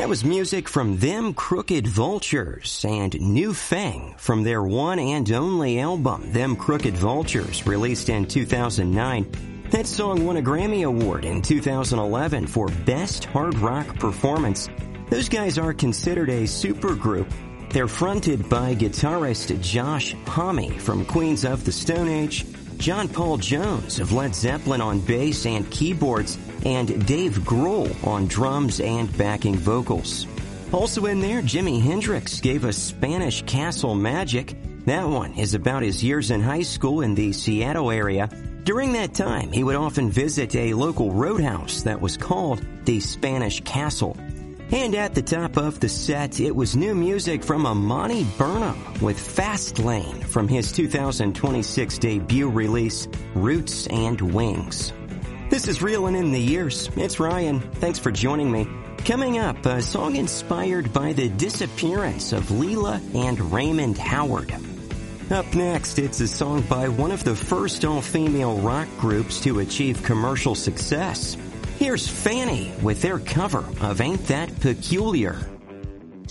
That was music from Them Crooked Vultures and New Fang from their one and only album, Them Crooked Vultures, released in 2009. That song won a Grammy Award in 2011 for Best Hard Rock Performance. Those guys are considered a supergroup. They're fronted by guitarist Josh Homme from Queens of the Stone Age, John Paul Jones of Led Zeppelin on bass and keyboards, and Dave Grohl on drums and backing vocals. Also in there, Jimi Hendrix gave us Spanish Castle Magic. That one is about his years in high school in the Seattle area. During that time, he would often visit a local roadhouse that was called the Spanish Castle. And at the top of the set, it was new music from Amani Burnham with Fast Lane from his 2026 debut release, Roots and Wings. This is Reelin' in the Years. It's Ryan. Thanks for joining me. Coming up, a song inspired by the disappearance of Leela and Raymond Howard. Up next, it's a song by one of the first all-female rock groups to achieve commercial success. Here's Fanny with their cover of Ain't That Peculiar.